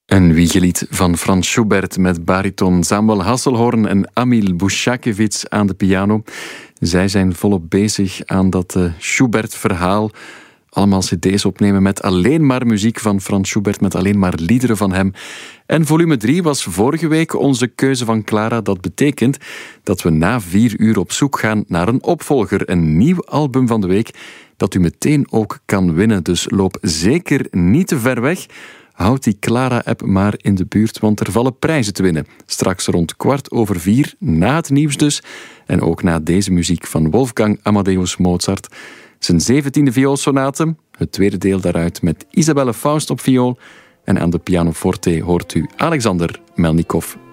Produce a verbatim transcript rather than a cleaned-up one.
Een wiegelied van Franz Schubert met bariton Samuel Hasselhorn en Amil Bushakevits aan de piano. Zij zijn volop bezig aan dat uh, Schubert-verhaal. Allemaal cd's opnemen met alleen maar muziek van Franz Schubert, met alleen maar liederen van hem. En volume drie was vorige week onze keuze van Clara. Dat betekent dat we na vier uur op zoek gaan naar een opvolger. Een nieuw album van de week dat u meteen ook kan winnen. Dus loop zeker niet te ver weg. Houd die Clara-app maar in de buurt, want er vallen prijzen te winnen. Straks rond kwart over vier, na het nieuws dus. En ook na deze muziek van Wolfgang Amadeus Mozart. Zijn zeventiende vioolsonate, het tweede deel daaruit met Isabelle Faust op viool. En aan de pianoforte hoort u Alexander Melnikov.